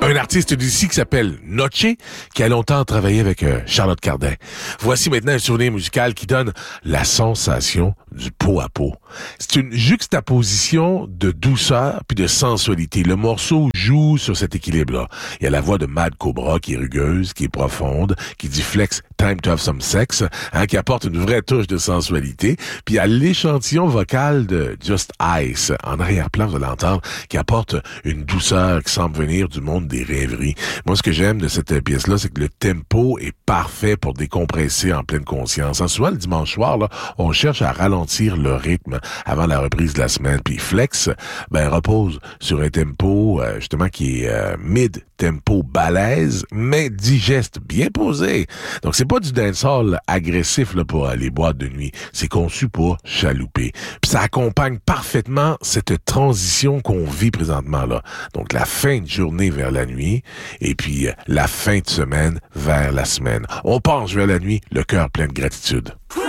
Un artiste d'ici qui s'appelle Noche, qui a longtemps travaillé avec Charlotte Cardin. Voici maintenant un souvenir musical qui donne la sensation du pot à pot. C'est une juxtaposition de douceur puis de sensualité. Le morceau joue sur cet équilibre-là. Il y a la voix de Mad Cobra qui est rugueuse, qui est profonde, qui dit flex time to have some sex, qui apporte une vraie touche de sensualité. Puis il y a l'échantillon vocal de Just Ice, en arrière-plan, vous allez entendre, qui apporte une douceur qui semble venir du monde des rêveries. Moi, ce que j'aime de cette pièce-là, c'est que le tempo est parfait pour décompresser en pleine conscience. Souvent, le dimanche soir, là, on cherche à ralentir le rythme avant la reprise de la semaine. Puis Flex, repose sur un tempo, justement, qui est mid-tempo balèze, mais digeste, bien posé. Donc, c'est pas du dancehall agressif là, pour les boîtes de nuit. C'est conçu pour chalouper. Puis ça accompagne parfaitement cette transition qu'on vit présentement là. Donc, la fin de journée vers la nuit et puis la fin de semaine vers la semaine. On pense vers la nuit, le cœur plein de gratitude.